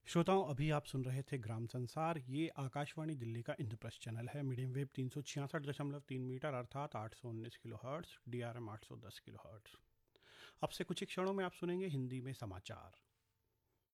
श्रोताओं, अभी आप सुन रहे थे ग्राम संसार। ये आकाशवाणी दिल्ली का इंद्रप्रस्थ चैनल है। मीडियम वेव 366.3 मीटर अर्थात 819 kilo hertz, DRM 810 kilo hertz. अब से कुछ ही क्षणों में आप सुनेंगे हिंदी में समाचार।